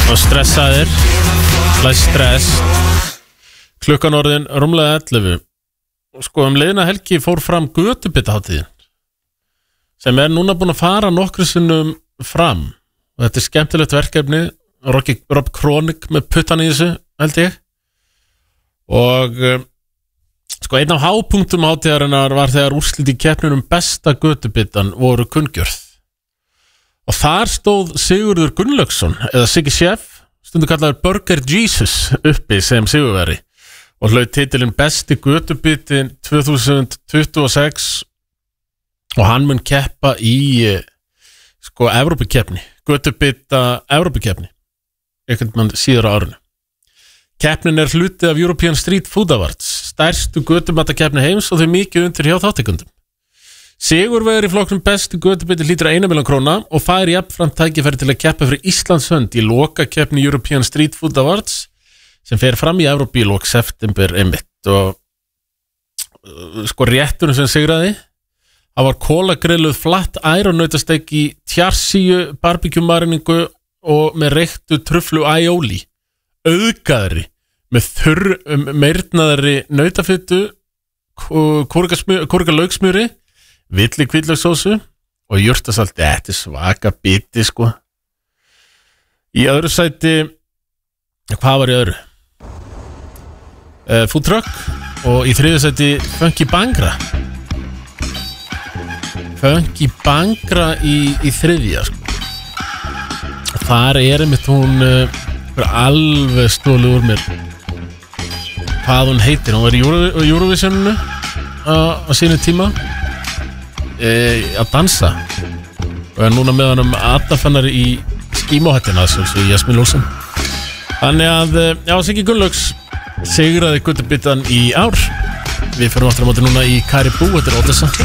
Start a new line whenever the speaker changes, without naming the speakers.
og stressaðir. Stress. Klukkan orðin rúmlega 11. Sko liðna helgi fór fram götubitahátíðin sem núna búin að fara nokkru sinnum fram og þetta skemmtilegt verkefni. Rob Kronik með puttan í þessu held ég og sko einn af hápunktum hátíðarinnar var þegar úrslit í keppninum besta götubitan voru kunngjörð og þar stóð Sigurður Gunnlaugsson eða Siggi Chef, stundu kallaður Burger Jesus uppi sem sigurveri og hlaut titilinn besti götubitin 2026 og hann mun keppa í sko Evrópukeppni, götubita Evrópukeppni einhvern mann síður á árinu. Keppnin hluti af European Street Food Awards, stærstu götumatakeppni heims og þau mikið undir hjá þáttakendum. Sigurvegari í flokknum bestu götubiti hlýtur 1 milljón króna og fær jafnframt tækifæri til að keppa fyrir Íslands hönd í lokakeppni European Street Food Awards sem fer fram í Evrópu í lok september einmitt og sko rétturinn sem sigraði það var kólagrilluð flatt æranautasteik í tjarsíu barbecue-mariningu og með reyktu truflu aioli auðgaðri með meirnaðari nautafittu kúrika lauksmjöri villi hvítlauksósu og jurtasalti. Þetta svaka biti sko. Í öðru sæti hvað var í öðru? Food truck og í þriðja sæti Funky Bangra í þriðja sko. Þar einmitt hún alveg stólið úr mér hvað hún heitir. Hún var í Eurovisioninu á sínu tíma að dansa og núna með hann aðdafennar í skímóhættina svo Jasmín Olsen. Þannig að já, Siggi Gunnlaugs sigraði götubitan í ár. Við förum aftur á móti núna í Caribou, þetta Odessa.